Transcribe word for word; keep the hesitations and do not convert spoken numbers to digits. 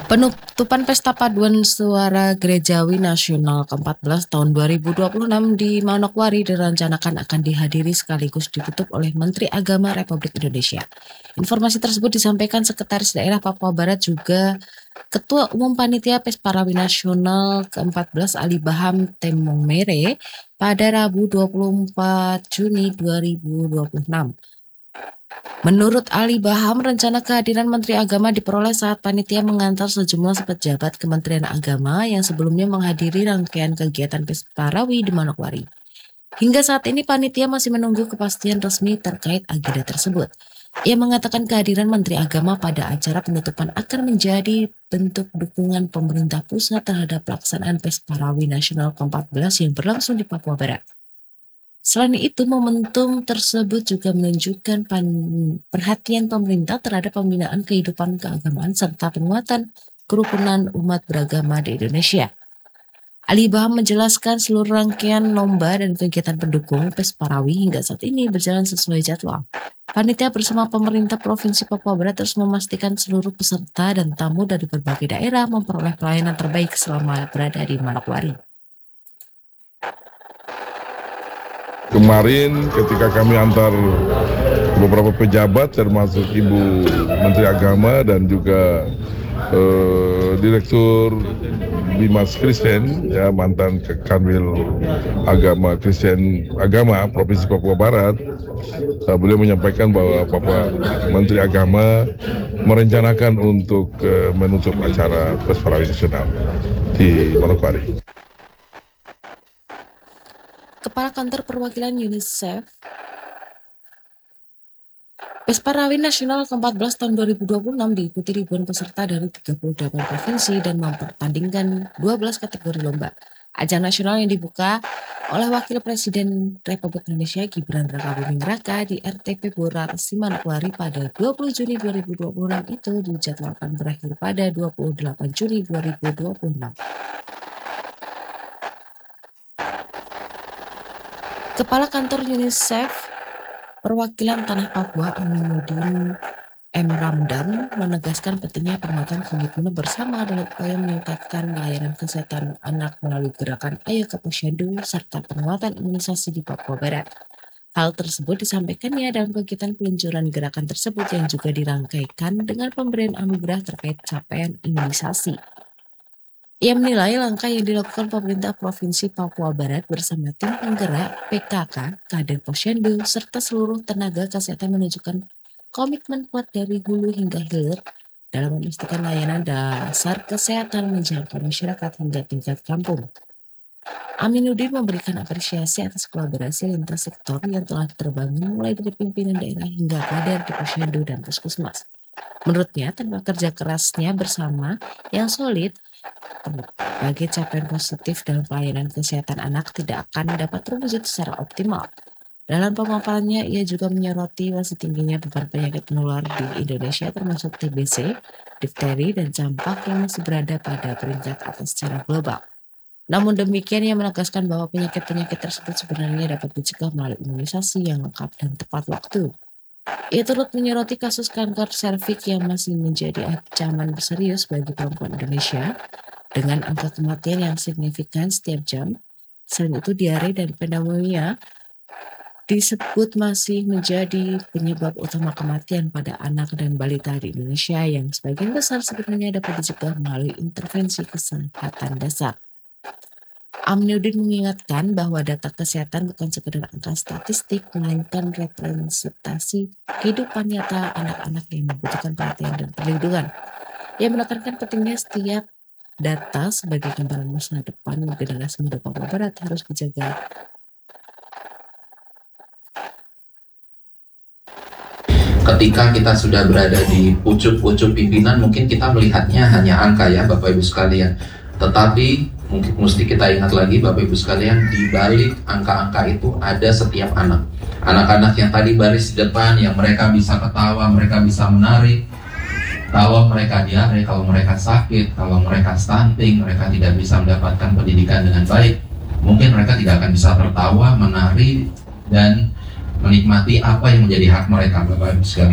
Penutupan Pesta Paduan Suara Gerejawi Nasional keempat belas tahun dua ribu dua puluh enam di Manokwari direncanakan akan dihadiri sekaligus ditutup oleh Menteri Agama Republik Indonesia. Informasi tersebut disampaikan Sekretaris Daerah Papua Barat juga Ketua Umum Panitia Pesparawi Nasional keempat belas Ali Baham Temong Mere pada Rabu dua puluh empat Juni dua ribu dua puluh enam. Menurut Ali Baham, rencana kehadiran Menteri Agama diperoleh saat panitia mengantar sejumlah pejabat Kementerian Agama yang sebelumnya menghadiri rangkaian kegiatan Pesparawi di Manokwari. Hingga saat ini panitia masih menunggu kepastian resmi terkait agenda tersebut. Ia mengatakan kehadiran Menteri Agama pada acara penutupan akan menjadi bentuk dukungan pemerintah pusat terhadap pelaksanaan Pesparawi Nasional keempat belas yang berlangsung di Papua Barat. Selain itu, momentum tersebut juga menunjukkan perhatian pemerintah terhadap pembinaan kehidupan keagamaan serta penguatan kerukunan umat beragama di Indonesia. Ali Baham menjelaskan seluruh rangkaian lomba dan kegiatan pendukung Pesparawi hingga saat ini berjalan sesuai jadwal. Panitia bersama pemerintah Provinsi Papua Barat terus memastikan seluruh peserta dan tamu dari berbagai daerah memperoleh pelayanan terbaik selama berada di Manokwari. Kemarin ketika kami antar beberapa pejabat termasuk Ibu Menteri Agama dan juga eh, Direktur Bimas Kristen, ya mantan Kanwil Agama Kristen Agama Provinsi Papua Barat, eh, beliau menyampaikan bahwa Bapak Menteri Agama merencanakan untuk eh, menutup acara Pesparawi Nasional di Manokwari. Kepala Kantor Perwakilan UNICEF Pesparawi Nasional keempat belas tahun dua ribu dua puluh enam diikuti ribuan peserta dari tiga puluh delapan provinsi dan mempertandingkan dua belas kategori lomba. Ajang nasional yang dibuka oleh Wakil Presiden Republik Indonesia Gibran Rakabuming Raka di R T P Boras Manokwari pada dua puluh Juni dua ribu dua puluh enam itu dijadwalkan berakhir pada dua puluh delapan Juni dua ribu dua puluh enam. Kepala Kantor UNICEF Perwakilan Tanah Papua Aminuddin M. Ramdan menegaskan pentingnya penguatan komitmen bersama dalam upaya meningkatkan layanan kesehatan anak melalui gerakan Ayo ke Posyandu serta penguatan imunisasi di Papua Barat. Hal tersebut disampaikannya dalam kegiatan peluncuran gerakan tersebut yang juga dirangkaikan dengan pemberian anugerah terkait capaian imunisasi. Ia menilai langkah yang dilakukan pemerintah Provinsi Papua Barat bersama tim penggerak P K K, Kader Posyandu, serta seluruh tenaga kesehatan menunjukkan komitmen kuat dari hulu hingga hilir dalam memastikan layanan dasar kesehatan menjangkau masyarakat hingga tingkat kampung. Aminuddin memberikan apresiasi atas kolaborasi lintas sektor yang telah terbangun mulai dari pimpinan daerah hingga kader di Posyandu dan Puskesmas. Menurutnya, tanpa kerja kerasnya bersama yang solid, berbagai capaian positif dalam pelayanan kesehatan anak tidak akan dapat terwujud secara optimal. Dalam pemaparannya, ia juga menyoroti masih tingginya beban penyakit menular di Indonesia termasuk T B C, difteri, dan campak yang masih berada pada peringkat atas secara global. Namun demikian, ia menegaskan bahwa penyakit-penyakit tersebut sebenarnya dapat dicegah melalui imunisasi yang lengkap dan tepat waktu. Ia turut menyoroti kasus kanker serviks yang masih menjadi ancaman serius bagi perempuan Indonesia dengan angka kematian yang signifikan setiap jam. Selain itu, diare dan pneumonia disebut masih menjadi penyebab utama kematian pada anak dan balita di Indonesia yang sebagian besar sebenarnya dapat dicegah melalui intervensi kesehatan dasar. Aminuddin mengingatkan bahwa data kesehatan bukan sekedar angka statistik, melainkan representasi kehidupan nyata anak-anak yang membutuhkan perhatian dan perlindungan. Ia menekankan pentingnya setiap data sebagai gambaran masa depan generasi muda Papua Barat harus dijaga. Ketika kita sudah berada di pucuk-pucuk pimpinan, mungkin kita melihatnya hanya angka ya Bapak Ibu sekalian. Tetapi mungkin mesti kita ingat lagi Bapak Ibu sekalian, di balik angka-angka itu ada setiap anak. Anak-anak yang tadi baris depan, yang mereka bisa ketawa, mereka bisa menari. Kalau mereka diare, kalau mereka sakit, kalau mereka stunting, mereka tidak bisa mendapatkan pendidikan dengan baik. Mungkin mereka tidak akan bisa tertawa, menari, dan menikmati apa yang menjadi hak mereka Bapak Ibu sekalian.